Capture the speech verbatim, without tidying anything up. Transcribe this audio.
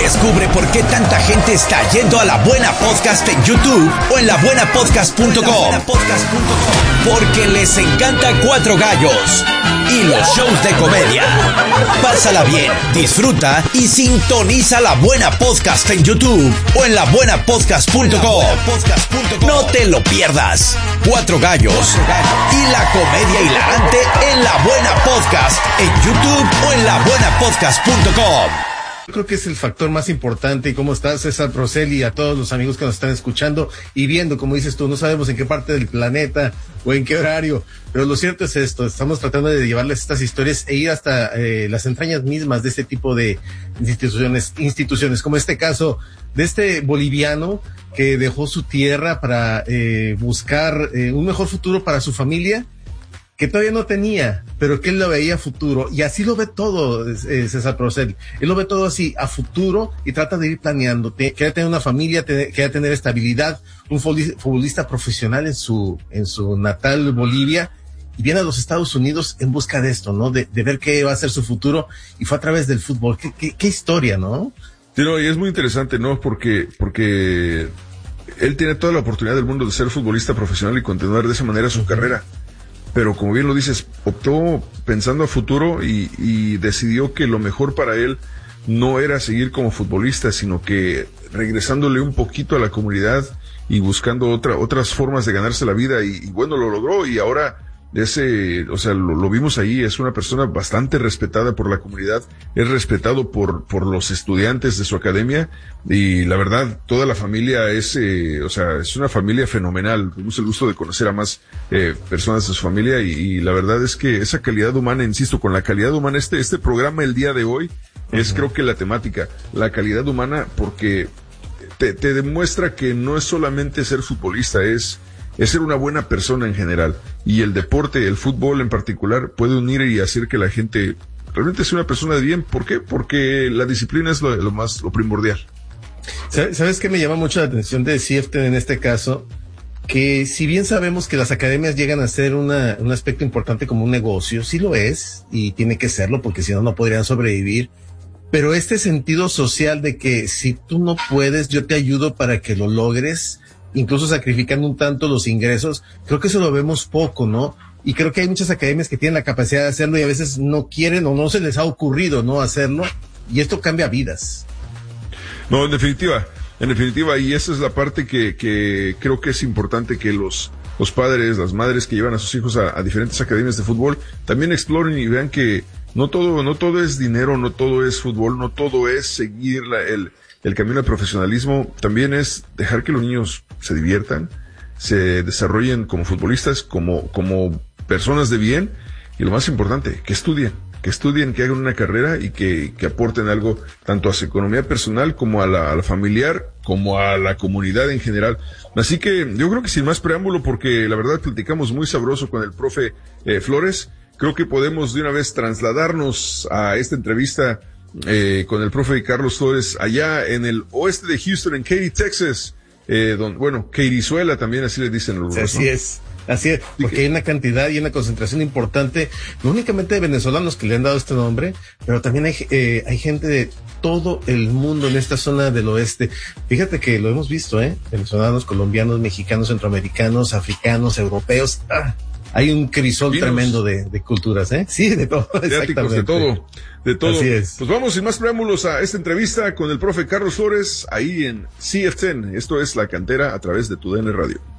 Descubre por qué tanta gente está yendo a La Buena Podcast en YouTube o en la buena podcast punto com. Porque les encanta Cuatro Gallos y los shows de comedia. Pásala bien, disfruta y sintoniza La Buena Podcast en YouTube o en la buena podcast punto com. No te lo pierdas. Cuatro Gallos y la comedia hilarante en La Buena Podcast en YouTube o en la buena podcast punto com. Creo que es el factor más importante. ¿Y cómo estás, César Procel, y a todos los amigos que nos están escuchando y viendo? Como dices tú, no sabemos en qué parte del planeta o en qué horario, pero lo cierto es esto: estamos tratando de llevarles estas historias e ir hasta eh, las entrañas mismas de este tipo de instituciones, instituciones, como este caso de este boliviano que dejó su tierra para eh, buscar eh, un mejor futuro para su familia, que todavía no tenía, pero que él lo veía a futuro, y así lo ve todo, eh, César Procel. Él lo ve todo así, a futuro, y trata de ir planeando. Te, quiere tener una familia, te, quiere tener estabilidad, un futbolista profesional en su, en su natal Bolivia, y viene a los Estados Unidos en busca de esto, ¿no? De, de ver qué va a ser su futuro, y fue a través del fútbol. Qué, qué, qué historia, ¿no? Sí, no, y es muy interesante, ¿no? Porque, porque él tiene toda la oportunidad del mundo de ser futbolista profesional y continuar de esa manera su uh-huh. carrera. Pero como bien lo dices, optó pensando a futuro y, y decidió que lo mejor para él no era seguir como futbolista, sino que regresándole un poquito a la comunidad y buscando otra, otras formas de ganarse la vida, y, y bueno, lo logró, y ahora ese, o sea, lo, lo vimos ahí, es una persona bastante respetada por la comunidad, es respetado por, por los estudiantes de su academia, y la verdad, toda la familia es, eh, o sea, es una familia fenomenal. Tuvimos el gusto de conocer a más eh, personas de su familia, y, y la verdad es que esa calidad humana, insisto, con la calidad humana, este, este programa el día de hoy es, uh-huh. creo que la temática, la calidad humana, porque te, te demuestra que no es solamente ser futbolista, es es ser una buena persona en general, y el deporte, el fútbol en particular, puede unir y hacer que la gente realmente sea una persona de bien. ¿Por qué? Porque la disciplina es lo, lo más, lo primordial. ¿Sabes qué me llama mucho la atención de C F T en este caso? Que si bien sabemos que las academias llegan a ser una, un aspecto importante como un negocio, sí lo es, y tiene que serlo, porque si no, no podrían sobrevivir. Pero este sentido social de que si tú no puedes, yo te ayudo para que lo logres, incluso sacrificando un tanto los ingresos, creo que eso lo vemos poco, ¿no? Y creo que hay muchas academias que tienen la capacidad de hacerlo y a veces no quieren o no se les ha ocurrido no hacerlo, y esto cambia vidas. No, en definitiva, en definitiva, y esa es la parte que, que creo que es importante que los, los padres, las madres que llevan a sus hijos a, a diferentes academias de fútbol, también exploren y vean que no todo, no todo es dinero, no todo es fútbol, no todo es seguir la, el, el camino al profesionalismo, también es dejar que los niños se diviertan, se desarrollen como futbolistas, como, como personas de bien, y lo más importante, que estudien, que estudien, que hagan una carrera y que, que aporten algo tanto a su economía personal como a la, a la familiar, como a la comunidad en general. Así que yo creo que sin más preámbulo, porque la verdad platicamos muy sabroso con el profe eh, Flores, creo que podemos de una vez trasladarnos a esta entrevista eh, con el profe Carlos Flores allá en el oeste de Houston, en Katy, Texas. Eh, don, bueno, Katiezuela también, así le dicen los rusos, así ¿no? es, así es, porque hay una cantidad y una concentración importante, no únicamente de venezolanos que le han dado este nombre, pero también hay, eh, hay gente de todo el mundo en esta zona del oeste. Fíjate que lo hemos visto, ¿eh? Venezolanos, colombianos, mexicanos, centroamericanos, africanos, europeos. ¡Ah! Hay un crisol Vinos. tremendo de, de culturas, ¿eh? Sí, de todo, exactamente. De todo, de todo. Así es. Pues vamos sin más preámbulos a esta entrevista con el profe Carlos Flores, ahí en C F diez. Esto es La Cantera a través de tu D N Radio.